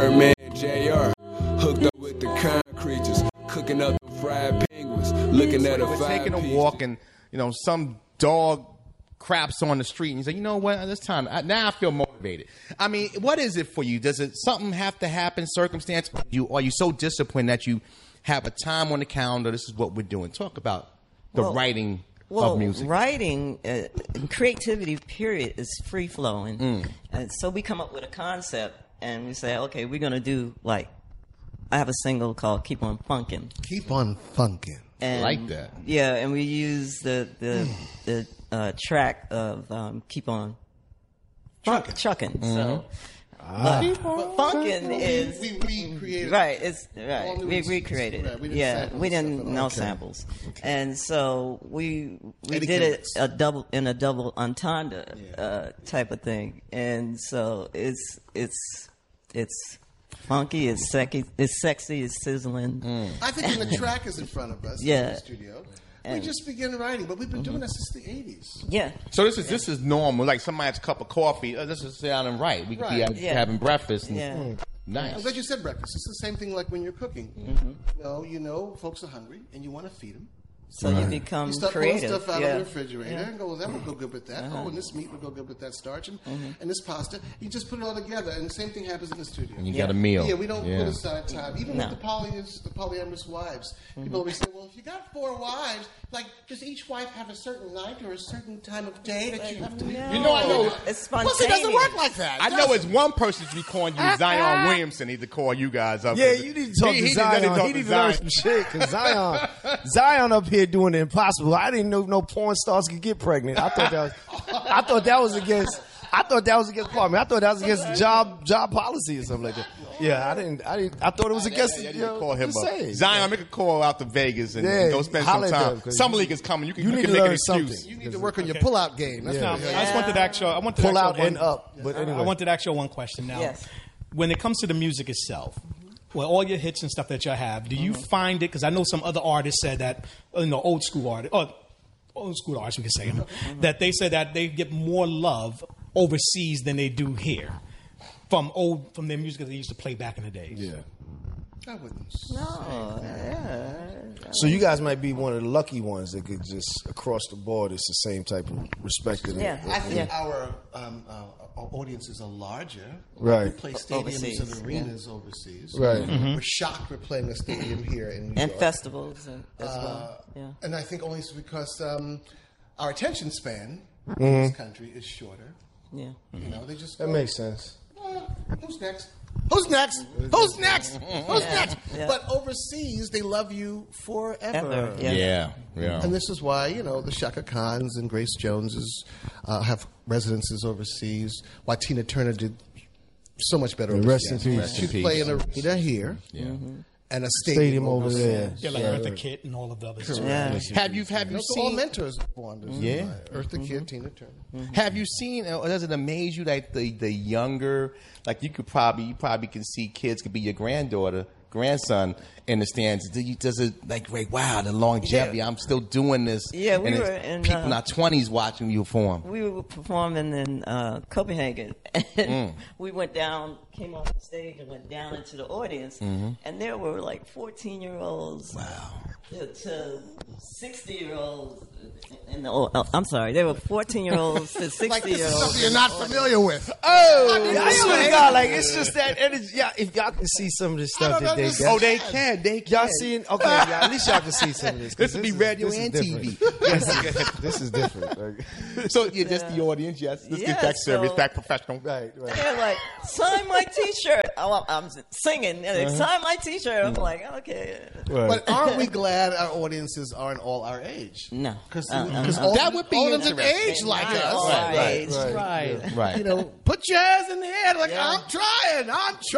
Birdman JR, hooked up with the concretes, cooking up the fried penguins, looking at a We're taking a walk and, some dog craps on the street and you say, you know what, this time, now I feel motivated. I mean, what is it for you? Does something have to happen, circumstance? Are you so disciplined that you have a time on the calendar, this is what we're doing? Talk about the writing of music. Writing, creativity, period, is free-flowing. And so we come up with a concept and we say, okay, we're going to do, I have a single called Keep On Funkin'. Keep on funkin'. And, I like that. Yeah, and we use the track of Keep On Chucking. So, but funkin' is we recreated. Right, it's right. We recreated it. Right, we didn't no samples, and so we did it a double entendre type of thing, and so it's funky, it's sexy, it's sizzling. I think when the track is in front of us in the studio, we just begin writing, but we've been doing this since the 80s. Yeah. So this is normal. Like somebody has a cup of coffee. Let's just sit down and write. We could be having breakfast. And, nice. I'm glad you said breakfast. It's the same thing like when you're cooking. Folks are hungry and you want to feed them. So you become creative. You stuff out of the refrigerator and go, well, that would go good with that. Oh, and this meat would go good with that starch and this pasta. You just put it all together, and the same thing happens in the studio. And you got a meal. Yeah, we don't put aside time. Even with the polyamorous wives, people always say, well, if you got 4 wives, does each wife have a certain night or a certain time of day that you have to... I know. It's spontaneous. It doesn't work like that. I know it's one person to be calling you Zion Williamson. Need to call you guys up. Yeah, you need to talk to Zion. He need to learn some shit, because Zion up here doing the impossible. I didn't know no porn stars could get pregnant. I thought that was against part. I thought that was against job policy or something like that. Yeah, I thought it was against. Call him up. Zion, make a call out to Vegas and go spend some time. Summer League is coming. You can make an excuse. You need to work on your pull-out game. I just wanted to ask you. I wanted to pull ask out you and up. But anyway, I wanted to ask you one question now. Yes. When it comes to the music itself, well, all your hits and stuff that you have, do you find it? Because I know some other artists said that, old school artists, we can say, that they said that they get more love overseas than they do here from their music that they used to play back in the days. Yeah. I wouldn't. No. Yeah. So you guys might be one of the lucky ones that could just across the board. It's the same type of respect. I think our audiences are larger. Right. We play stadiums Overseas. and arenas overseas. Right. We're shocked we're playing a stadium here in New And York. festivals as well. Yeah. And I think only because our attention span in this country is shorter. Yeah. They just That makes sense. Who's next? Who's next? Who's next? Who's next? Yeah. But overseas, they love you forever. Yeah. And this is why, the Shaka Khans and Grace Joneses have residences overseas. Why Tina Turner did so much better overseas. She'd play in a arena here. Yeah. And a stadium over there. Yeah, like Eartha Kitt and all of the others. Yeah. Have you all seen mentors of wonders? Yeah. Eartha Kitt, Tina Turner. Have you seen? Does it amaze you that the younger, you probably can see kids could be your grandson in the stands? Does it wow, the longevity? I'm still doing this. Yeah, we and were in people in our 20s watching you perform. We were performing in Copenhagen, and we came off the stage and went down into the audience, and there were 14-year-olds. Wow. To 60-year-olds. I'm sorry, there were 14-year-olds to 60-year-olds. Something you're not familiar with. I swear to God, it's just that energy. Yeah, if y'all can see some of this stuff that they got. Oh, they can. Y'all seeing? Okay, at least y'all can see some of this. This would be radio and TV. This is different. So, just the audience, yes. Let's get back serious, back professional. Right. They're sign my T-shirt. I'm singing. Sign my T-shirt. I'm okay. Right. But aren't we glad our audiences aren't all our age? No. Because that would be all of them interesting. age like us. All our age. Right. Put your hands in the air I'm trying.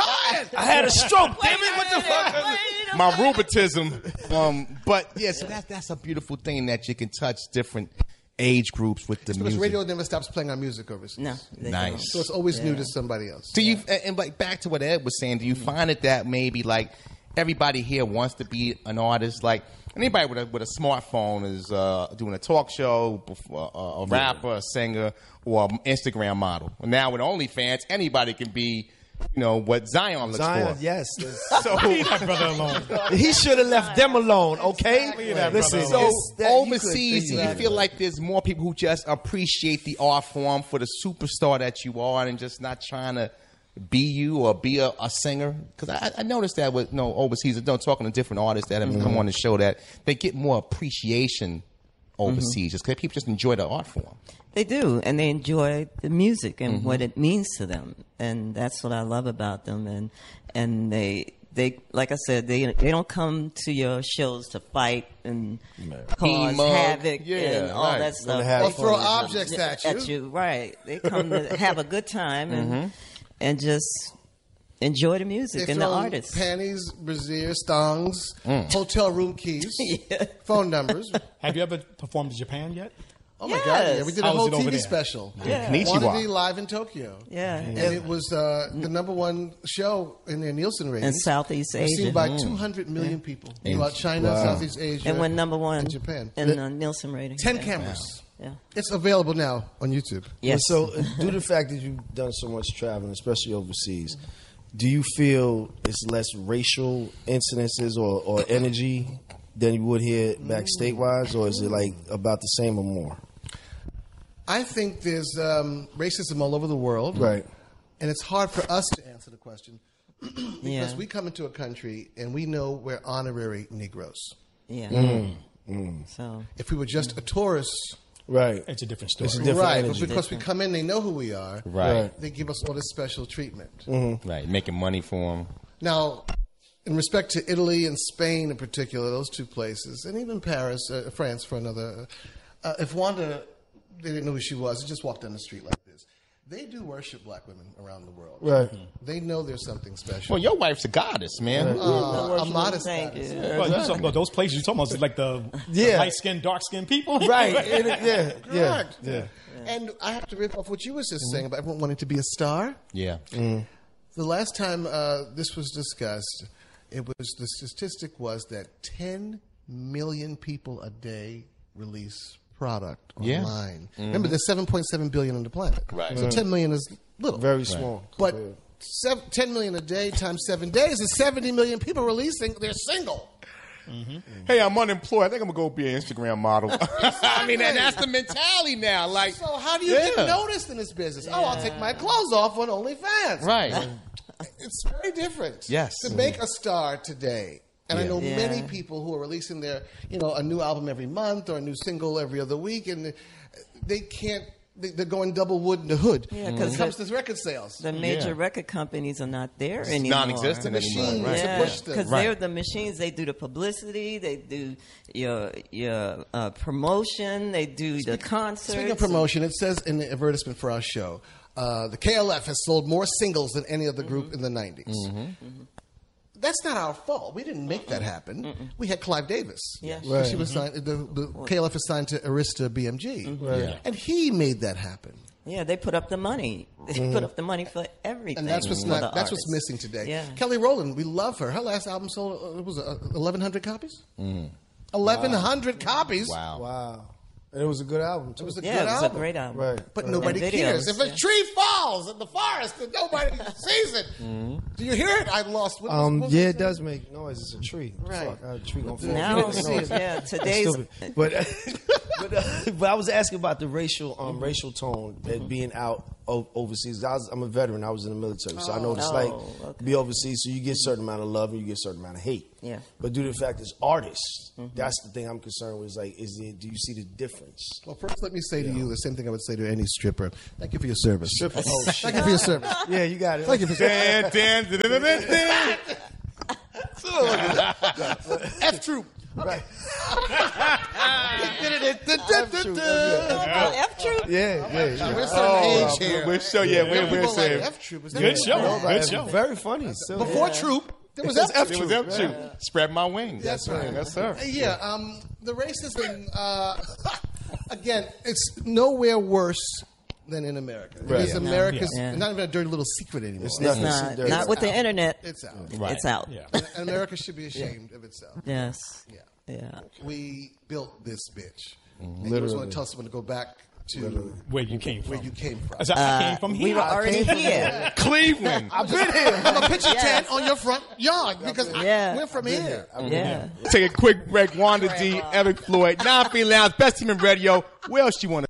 I had a stroke. Damn it! What the fuck? My rheumatism. But so that's a beautiful thing that you can touch different age groups with the because music. radio never stops playing our music overseas. No. Nice. So it's always new to somebody else. Do you and back to what Ed was saying? Do you find it that maybe everybody here wants to be an artist? Anybody with a smartphone is doing a talk show, a rapper, a singer, or an Instagram model. Now with OnlyFans, anybody can be what Zion looks Zion, for. yes. So Leave that brother alone. He should have left them alone, okay? Leave that Listen, brother So alone. it's that- overseas, do you Exactly. feel like there's more people who just appreciate the art form for the superstar that you are, and just not trying to be you or be a singer? Because I noticed that with overseas, talking to different artists that have come on the show, that they get more appreciation overseas, just because people just enjoy the art form. They do, and they enjoy the music and what it means to them, and that's what I love about them. And they like I said, they don't come to your shows to fight and cause Mug. havoc Yeah, and all right. that stuff. have Or They throw come objects at you. right? They come to have a good time and just enjoy the music They and the throw artists. panties, brassiere, stongs, hotel room keys, phone numbers. Have you ever performed in Japan yet? Oh my Yes. God! Yeah, we did a How was whole it over TV there? special. Yeah. Konnichiwa. Wannabe live in Tokyo. Yeah, And it was the number one show in their Nielsen ratings. in Southeast It was seen Asia. by 200 million people throughout China, Southeast Asia, And went number one and Japan. in Nielsen rating. 10 Yeah. cameras. Yeah. It's available now on YouTube. Yes. So, due to the fact that you've done so much traveling, especially overseas, do you feel it's less racial incidences or energy than you would here back statewide, or is it like about the same or more? I think there's racism all over the world. Right. And it's hard for us to answer the question because Yeah. we come into a country and we know we're honorary Negroes. Yeah. So If we were just a tourist, Right. It's a different story. It's a different right, energy. but because we come in, they know who we are. Right. They give us all this special treatment. Right. Making money for them. Now, in respect to Italy and Spain in particular, those two places, and even Paris, France for another, if Wanda, they didn't know who she was, they just walked down the street like this. They do worship black women around the world. Right. They know there's something special. Well, your wife's a goddess, man. A modest Thank goddess. you. Well, you talking about those places you're talking about is like the Yeah. light skinned, dark skinned people. Right. Yeah. Correct. Yeah. And I have to rip off what you was just saying about everyone wanting to be a star. Yeah. The last time this was discussed, the statistic was that 10 million people a day release product Yeah. online. Remember, there's 7.7 billion on the planet. Right. So 10 million is little. Very small. But 10 million a day times 7 days is 70 million people releasing their single. Hey, I'm unemployed. I think I'm gonna go be an Instagram model. I mean, that's the mentality now. Like, So how do you get noticed in this business? Oh, I'll take my clothes off on OnlyFans. right? It's very different. Yes. To make a star today. And I know Yeah. many people who are releasing their, a new album every month or a new single every other week, and they can't. They're going double wood in the hood. Yeah, when 'cause it comes to record sales. the major Yeah. record companies are not there anymore. non-existent The anymore. machine Right. to Yeah, push them. because Right. they're the machines. They do the publicity. They do your promotion. They do the concerts. Speaking of promotion, it says in the advertisement for our show, the KLF has sold more singles than any other group in the 90s. That's not our fault. We didn't make that happen. We had Clive Davis. Yeah. Right. She was signed. The KLF is signed to Arista BMG, Yeah. and he made that happen. Yeah, they put up the money. They put up the money for everything. And that's what's for not. the That's what's artists. missing today. Yeah. Kelly Rowland, we love her. Her last album sold 1,100 copies. 1,100 copies. Wow. Wow. And it was a good album, too. It was a Yeah, good it was album. a great album. Right. But Right. nobody And cares. videos, If a yeah. tree falls in the forest and nobody sees it, do you hear it? I lost. What was Yeah, it does make noise. It's a tree. Right. Fuck, a tree gonna fall. Now, Make noise. yeah, today's Stupid. But I was asking about the racial tone that being out overseas. I'm a veteran. I was in the military, so I know what it's like okay. to be overseas. So you get a certain amount of love and you get a certain amount of hate. Yeah. But due to the fact as artists, that's the thing I'm concerned with. Is like, do you see the difference? Well, first, let me say to you the same thing I would say to any stripper. Thank you for your service. Oh, shit. Thank you for your service. Yeah, you got it. Thank you for your service. F Troop. Right. F Troop. Yeah. We're certain age here. We're so we're People like saying F Troop. Is that Good what- show. Good show. Very funny. Still. Before Troop, there was F it Troop. was up to spread my wings. That's right. Yes, sir. Yeah, the racism, again, it's nowhere worse than in America. Right. Because Yeah. America's Yeah. not even a dirty little secret anymore. It's It's nothing. not with the out. internet. It's out. Right. It's out. Yeah. And America should be ashamed of itself. Yes. Yeah. Yeah. We built this bitch. And you just Literally. want to tell someone to go back to where you came from. Where you came from. I came from here. We were already here. Cleveland. I've been here. I'm a picture tent on your front yard because we're from here. Yeah. Take a quick break. Wanda D, Eric Floyd, 9 Free Lounge, Best Team in Radio. Where else you want to